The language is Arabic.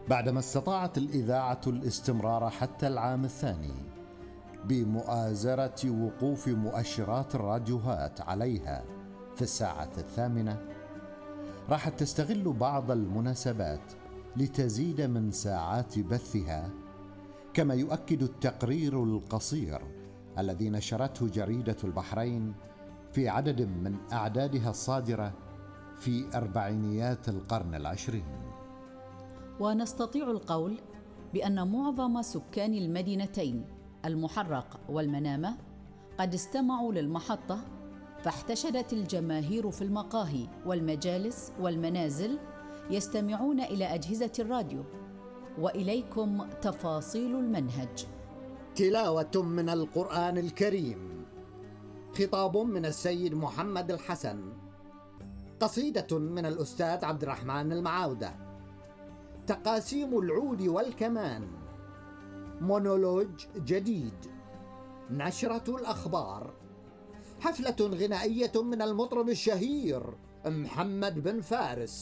بعدما استطاعت الإذاعة الاستمرار حتى العام الثاني بمؤازرة وقوف مؤشرات الراديوهات عليها في الساعة 8، راحت تستغل بعض المناسبات لتزيد من ساعات بثها، كما يؤكد التقرير القصير الذي نشرته جريدة البحرين في عدد من أعدادها الصادرة في أربعينيات القرن العشرين. ونستطيع القول بأن معظم سكان المدينتين المحرق والمنامة قد استمعوا للمحطة، فاحتشدت الجماهير في المقاهي والمجالس والمنازل يستمعون إلى أجهزة الراديو. وإليكم تفاصيل المنهج. تلاوة من القرآن الكريم، خطاب من السيد محمد الحسن، قصيدة من الأستاذ عبد الرحمن المعاودة، تقاسيم العود والكمان، مونولوج جديد، نشرة الأخبار، حفلة غنائية من المطرب الشهير محمد بن فارس.